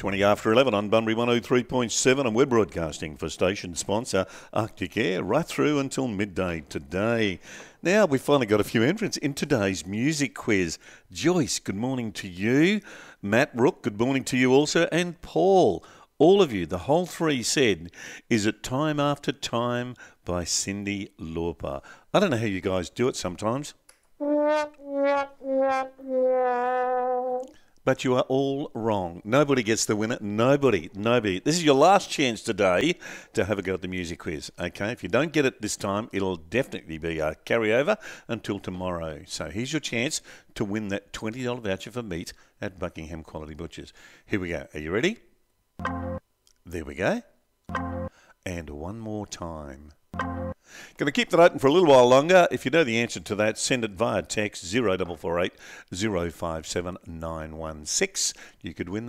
20 after 11 on Bunbury 103.7, and we're broadcasting for station sponsor Arctic Air right through until midday today. Now we've finally got a few entrants in today's music quiz. Joyce, good morning to you. Matt Rook, good morning to you also. And Paul, all of you, the whole three said, is it Time After Time by Cyndi Lauper. I don't know how you guys do it sometimes. But you are all wrong. Nobody gets the winner. Nobody. This is your last chance today to have a go at the music quiz. Okay, if you don't get it this time, it'll definitely be a carryover until tomorrow. So here's your chance to win that $20 voucher for meat at Buckingham Quality Butchers. Here we go. Are you ready? There we go. And one more time. Going to keep that open for a little while longer. If you know the answer to that, send it via text 0448 057 916. You could win that.